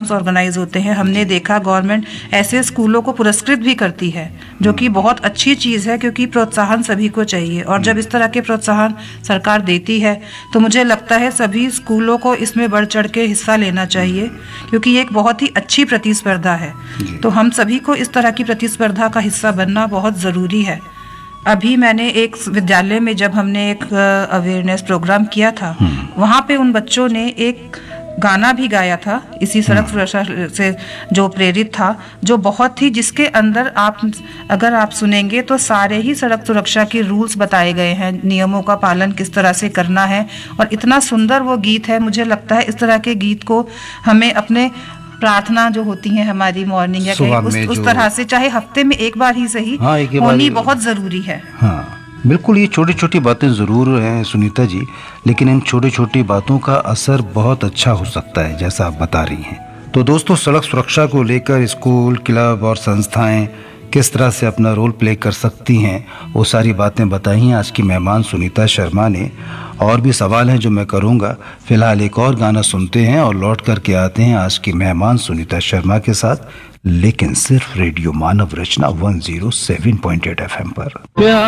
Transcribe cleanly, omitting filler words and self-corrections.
Programmes organise होते हैं, हमने देखा गवर्नमेंट ऐसे स्कूलों को पुरस्कृत भी करती है, जो कि बहुत अच्छी चीज़ है, क्योंकि प्रोत्साहन सभी को चाहिए। और जब इस तरह के प्रोत्साहन सरकार देती है तो मुझे लगता है सभी स्कूलों को इसमें बढ़ चढ़ के हिस्सा लेना चाहिए, क्योंकि ये एक बहुत ही अच्छी प्रतिस्पर्धा है। तो हम सभी को इस तरह की प्रतिस्पर्धा का हिस्सा बनना बहुत ज़रूरी है। अभी मैंने एक विद्यालय में जब हमने एक अवेयरनेस प्रोग्राम किया था, वहाँ पे उन बच्चों ने एक गाना भी गाया था इसी सड़क सुरक्षा से जो प्रेरित था, जो बहुत ही, जिसके अंदर अगर आप सुनेंगे तो सारे ही सड़क सुरक्षा के रूल्स बताए गए हैं, नियमों का पालन किस तरह से करना है। और इतना सुंदर वो गीत है, मुझे लगता है इस तरह के गीत को हमें अपने प्रार्थना जो होती है हमारी मॉर्निंग या कहीं उस तरह से, चाहे हफ्ते में एक बार ही सही, होनी बहुत ज़रूरी है। हाँ बिल्कुल, ये छोटी छोटी बातें ज़रूर हैं सुनीता जी, लेकिन इन छोटी छोटी बातों का असर बहुत अच्छा हो सकता है, जैसा आप बता रही हैं। तो दोस्तों, सड़क सुरक्षा को लेकर स्कूल, क्लब और संस्थाएं किस तरह से अपना रोल प्ले कर सकती हैं, वो सारी बातें बताई हैं आज की मेहमान सुनीता शर्मा ने। और भी सवाल हैं जो मैं करूंगा। फिलहाल एक और गाना सुनते हैं और लौट करके आते हैं आज की मेहमान सुनीता शर्मा के साथ, लेकिन सिर्फ रेडियो मानव रचना 107.8 FM पर।